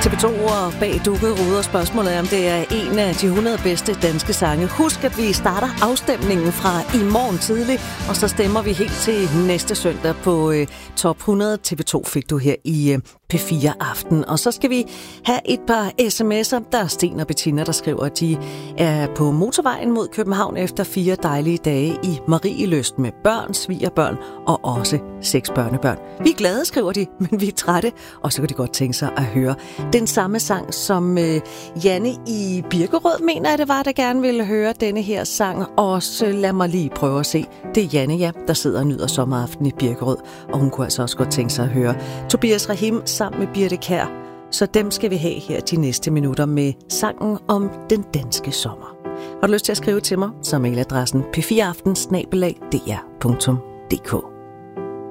TV2 og bag dukket ruder. Spørgsmålet er, om det er en af de 100 bedste danske sange. Husk, at vi starter afstemningen fra i morgen tidlig, og så stemmer vi helt til næste søndag på Top 100. TV2 fik du her i P4 Aften. Og så skal vi have et par sms'er. Der er Sten og Bettina, der skriver, at de er på motorvejen mod København efter 4 dejlige dage i Marielyst med børn, svigerbørn og også 6 børnebørn. Vi er glade, skriver de, men vi er trætte, og så kan de godt tænke sig at høre den samme sang, som Janne i Birkerød mener, at det var, der gerne ville høre denne her sang. Og så lad mig lige prøve at se. Det er Janne, ja, der sidder og nyder sommeraften i Birkerød, og hun kunne altså også godt tænke sig at høre Tobias Rahim sammen med Birte Kjær. Så dem skal vi have her de næste minutter med sangen om den danske sommer. Har du lyst til at skrive til mig, så mailadressen p4aften@dr.dk.